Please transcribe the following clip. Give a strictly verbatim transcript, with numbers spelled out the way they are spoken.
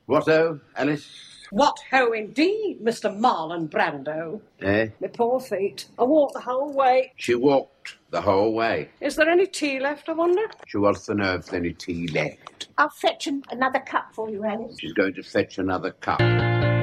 What ho, Alice? What ho indeed, Mister Marlon Brando. Eh? My poor feet. I walked the whole way. She walked the whole way. Is there any tea left, I wonder? She wants to know if there's any tea left. I'll fetch an- another cup for you, Alice. She's going to fetch another cup.